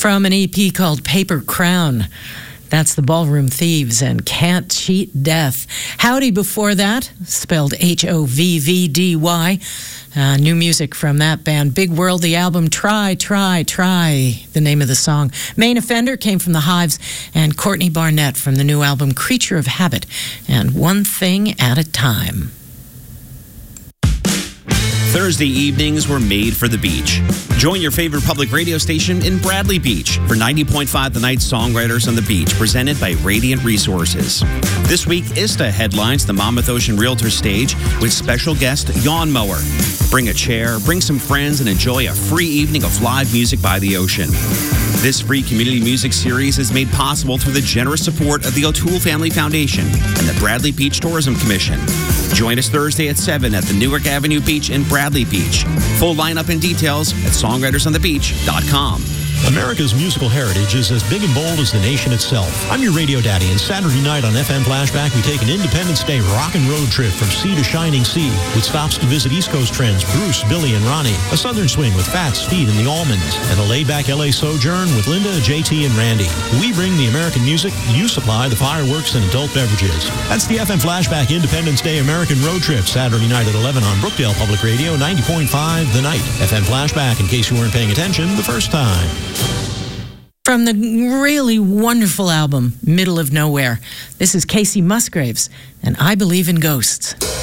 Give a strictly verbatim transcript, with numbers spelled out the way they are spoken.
from an E P called Paper Crown. That's the Ballroom Thieves and Can't Cheat Death. Howdy before that, spelled H O V V D Y. Uh, new music from that band. Big World, the album Try, Try, Try, the name of the song. Main Offender came from The Hives, and Courtney Barnett from the new album Creature of Habit and One Thing at a Time. Thursday evenings were made for the beach. Join your favorite public radio station in Bradley Beach for ninety point five The Night Songwriters on the Beach, presented by Radiant Resources. This week, ISTA headlines the Monmouth Ocean Realtor stage with special guest Yawn Mower. Bring a chair, bring some friends, and enjoy a free evening of live music by the ocean. This free community music series is made possible through the generous support of the O'Toole Family Foundation and the Bradley Beach Tourism Commission. Join us Thursday at seven at the Newark Avenue Beach in Bradley Beach. Full lineup and details at songwriters on the beach dot com. America's musical heritage is as big and bold as the nation itself. I'm your radio daddy, and Saturday night on F M Flashback, we take an Independence Day rock and road trip from sea to shining sea, with stops to visit East Coast trends Bruce, Billy, and Ronnie, a southern swing with Fats, Speed, and the Allmans, and a laid-back L A sojourn with Linda, J T, and Randy. We bring the American music, you supply the fireworks and adult beverages. That's the F M Flashback Independence Day American Road Trip, Saturday night at eleven on Brookdale Public Radio, ninety point five The Night. F M Flashback, in case you weren't paying attention the first time. From the really wonderful album, Middle of Nowhere, this is Casey Musgraves, and I Believe in Ghosts.